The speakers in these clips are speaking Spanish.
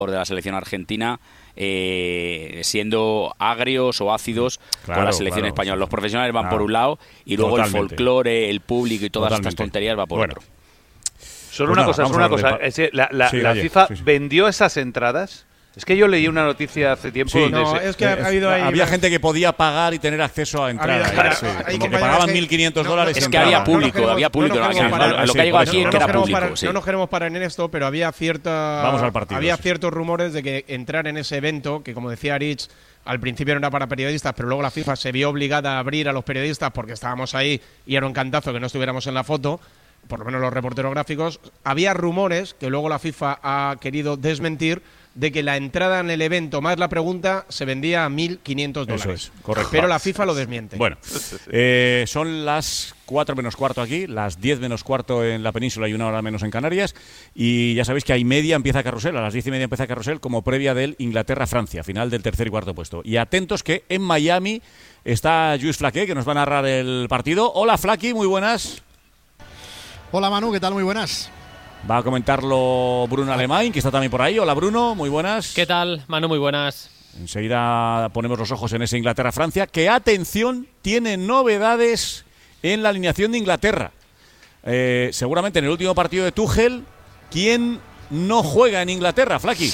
de la selección argentina siendo agrios o ácidos con la selección española. Los profesionales van por un lado y luego el folclore, el público y todas estas tonterías va por otro. Solo una cosa. La FIFA vendió esas entradas. Es que yo leí una noticia hace tiempo había gente que podía pagar y tener acceso a entradas. Como que pagaban $1.500. Es que había público. Lo que digo aquí es que era público. No nos queremos parar en esto, pero había ciertos rumores de que entrar en ese evento, que como decía Rich, al principio no era para periodistas, pero luego la FIFA se vio obligada a abrir a los periodistas porque estábamos ahí y era un cantazo que no estuviéramos en la foto, por lo menos los reporteros gráficos. Había rumores que luego la FIFA ha querido desmentir de que la entrada en el evento más la pregunta se vendía a $1.500. Eso es, correcto. Pero la FIFA lo desmiente. Bueno, son las 4 menos cuarto aquí, las 10 menos cuarto en la península y 1 hora menos en Canarias. Y ya sabéis que a y media empieza Carrusel, a las 10:30 empieza Carrusel como previa del Inglaterra-Francia, final del tercer y cuarto puesto. Y atentos que en Miami está Lluís Flaqué, que nos va a narrar el partido. Hola Flaqui, muy buenas. Hola Manu, ¿qué tal? Muy buenas. Va a comentarlo Bruno Alemán, que está también por ahí. Hola Bruno, muy buenas. ¿Qué tal, Manu? Muy buenas. Enseguida ponemos los ojos en ese Inglaterra-Francia, que, atención, tiene novedades en la alineación de Inglaterra. Seguramente en el último partido de Tuchel, ¿quién no juega en Inglaterra, Flaqui?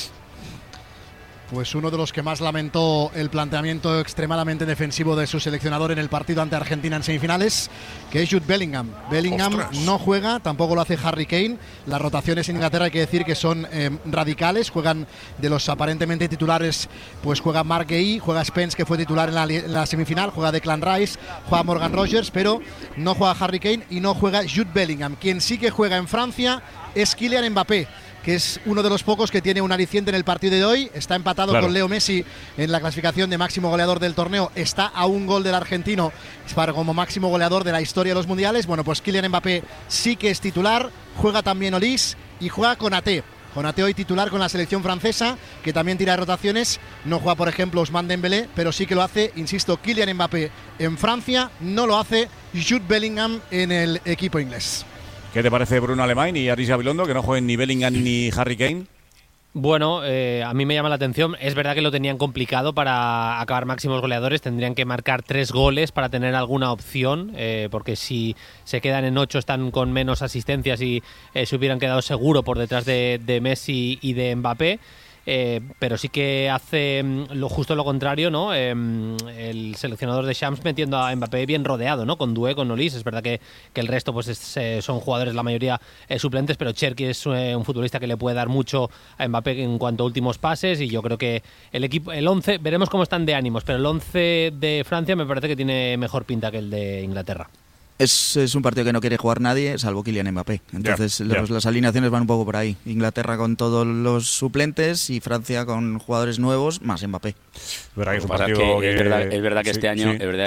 Pues uno de los que más lamentó el planteamiento extremadamente defensivo de su seleccionador en el partido ante Argentina en semifinales, que es Jude Bellingham. Bellingham no juega, tampoco lo hace Harry Kane. Las rotaciones en Inglaterra hay que decir que son radicales. Juegan de los aparentemente titulares, pues juega Mark Guehi, juega Spence, que fue titular en la semifinal, juega Declan Rice, juega Morgan Rogers, pero no juega Harry Kane y no juega Jude Bellingham. Quien sí que juega en Francia es Kylian Mbappé, que es uno de los pocos que tiene un aliciente en el partido de hoy. Está empatado con Leo Messi en la clasificación de máximo goleador del torneo. Está a un gol del argentino para como máximo goleador de la historia de los mundiales. Bueno, pues Kylian Mbappé sí que es titular. Juega también Olise y juega Konaté. Konaté hoy titular con la selección francesa, que también tira de rotaciones. No juega, por ejemplo, Ousmane Dembélé, pero sí que lo hace, insisto, Kylian Mbappé en Francia. No lo hace Jude Bellingham en el equipo inglés. ¿Qué te parece Bruno Alemán y Aris Gabilondo, que no jueguen ni Bellingham ni Harry Kane? Bueno, a mí me llama la atención. Es verdad que lo tenían complicado para acabar máximos goleadores. Tendrían que marcar 3 goles para tener alguna opción, porque si se quedan en 8 están con menos asistencias y se hubieran quedado seguro por detrás de Messi y de Mbappé. Pero sí que hace justo lo contrario, ¿no? El seleccionador de Shams metiendo a Mbappé bien rodeado, ¿no? Con Doué, con Olise. Es verdad que el resto pues son jugadores, la mayoría suplentes, pero Cherki es un futbolista que le puede dar mucho a Mbappé en cuanto a últimos pases, y yo creo que el equipo, el 11, veremos cómo están de ánimos, pero el 11 de Francia me parece que tiene mejor pinta que el de Inglaterra. Es un partido que no quiere jugar nadie, salvo Kylian Mbappé. Entonces las alineaciones van un poco por ahí. Inglaterra con todos los suplentes y Francia con jugadores nuevos, más Mbappé. Es verdad que este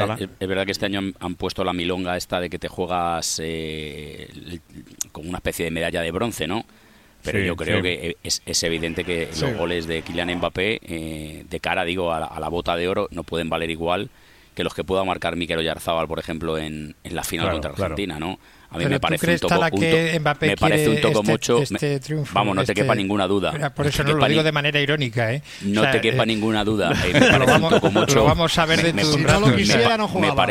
año han puesto la milonga esta de que te juegas con una especie de medalla de bronce, ¿no? Pero yo creo que es evidente que los goles de Kylian Mbappé, de cara, digo, a la bota de oro, no pueden valer igual que los que pueda marcar Mikel Oyarzabal, por ejemplo, en la final contra Argentina, ¿no? A mí me parece un toco mucho. Vamos, no te quepa ninguna duda. Mira, por eso no lo digo de manera irónica, ¿eh? No te quepa ninguna duda. Lo vamos a ver dentro de un rato. Si no lo quisiera, no jugaba.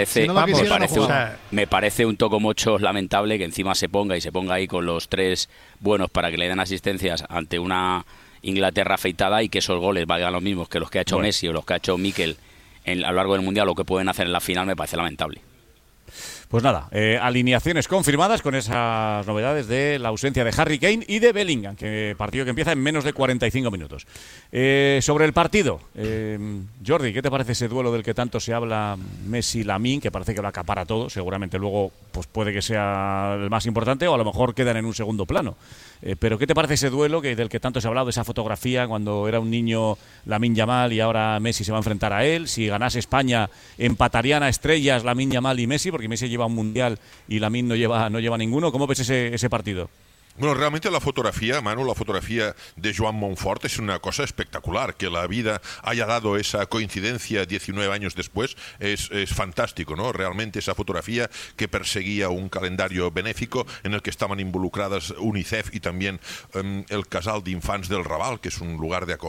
Me parece un toco mucho lamentable que encima se ponga ahí con los 3 buenos para que le den asistencias ante una Inglaterra afeitada, y que esos goles valgan los mismos que los que ha hecho Messi o los que ha hecho Mikel a lo largo del Mundial. Lo que pueden hacer en la final me parece lamentable. Pues nada, alineaciones confirmadas con esas novedades de la ausencia de Harry Kane y de Bellingham, que partido que empieza en menos de 45 minutos. Sobre el partido, Jordi, ¿qué te parece ese duelo del que tanto se habla, Messi-Lamine, que parece que lo acapara todo? Seguramente luego pues puede que sea el más importante, o a lo mejor quedan en un segundo plano. Pero ¿qué te parece ese duelo del que tanto se ha hablado, de esa fotografía cuando era un niño Lamine Yamal y ahora Messi se va a enfrentar a él? Si ganase España, empatarían a estrellas Lamine Yamal y Messi, porque Messi lleva un mundial y Lamine no lleva ninguno. ¿Cómo ves ese partido? Bueno, realmente la fotografía, Manu, la fotografía de Joan Montfort es una cosa espectacular. Que la vida haya dado esa coincidencia 19 años después es fantástico, ¿no? Realmente esa fotografía que perseguía un calendario benéfico en el que estaban involucradas UNICEF y también el Casal d'Infants del Raval, que es un lugar de acogida